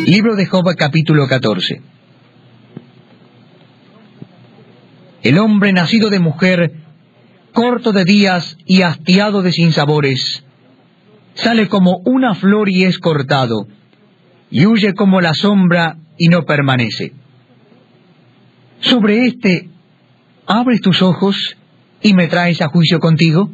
Libro de Job, capítulo 14. El hombre nacido de mujer, corto de días y hastiado de sinsabores, sale como una flor y es cortado, y huye como la sombra y no permanece. Sobre éste, abres tus ojos y me traes a juicio contigo.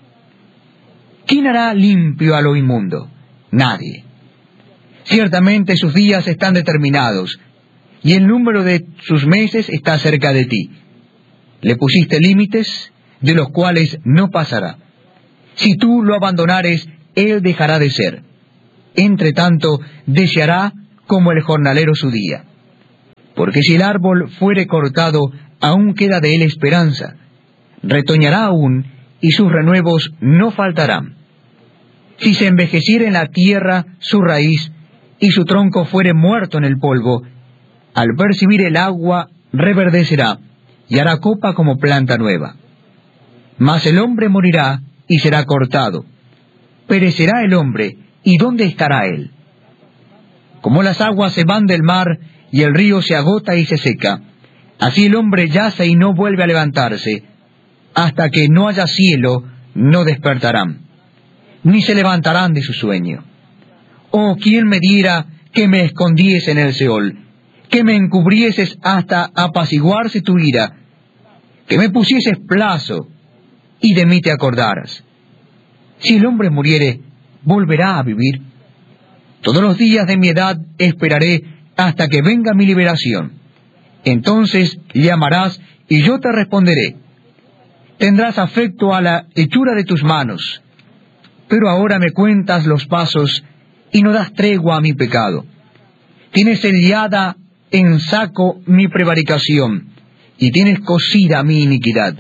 ¿Quién hará limpio a lo inmundo? Nadie. Ciertamente sus días están determinados, y el número de sus meses está cerca de ti. Le pusiste límites, de los cuales no pasará. Si tú lo abandonares, él dejará de ser. Entre tanto, deseará como el jornalero su día. Porque si el árbol fuere cortado, aún queda de él esperanza. Retoñará aún, y sus renuevos no faltarán. Si se envejeciera en la tierra su raíz, y su tronco fuere muerto en el polvo, al percibir el agua reverdecerá, y hará copa como planta nueva. Mas el hombre morirá, y será cortado. Perecerá el hombre, ¿y dónde estará él? Como las aguas se van del mar, y el río se agota y se seca, así el hombre yace y no vuelve a levantarse. Hasta que no haya cielo, no despertarán, ni se levantarán de su sueño. Oh, ¿quién me diera que me escondiese en el Seol, que me encubrieses hasta apaciguarse tu ira, que me pusieses plazo, y de mí te acordaras? Si el hombre muriere, ¿volverá a vivir? Todos los días de mi edad esperaré hasta que venga mi liberación. Entonces llamarás, y yo te responderé. Tendrás afecto a la hechura de tus manos. Pero ahora me cuentas los pasos, y no das tregua a mi pecado. Tienes sellada en saco mi prevaricación, y tienes cosida mi iniquidad.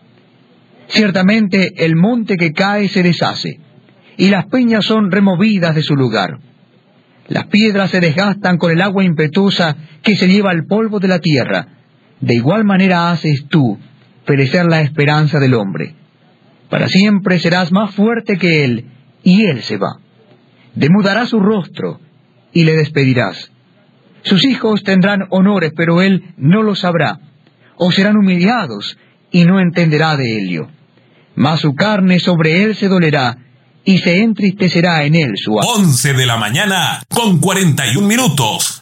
Ciertamente el monte que cae se deshace, y las peñas son removidas de su lugar. Las piedras se desgastan con el agua impetuosa que se lleva el polvo de la tierra. De igual manera haces tú perecer la esperanza del hombre. Para siempre serás más fuerte que él, y él se va. Demudará su rostro, y le despedirás. Sus hijos tendrán honores, pero él no lo sabrá. O serán humillados, y no entenderá de ello. Mas su carne sobre él se dolerá, y se entristecerá en él su alma. 11 de la mañana, con 41 minutos.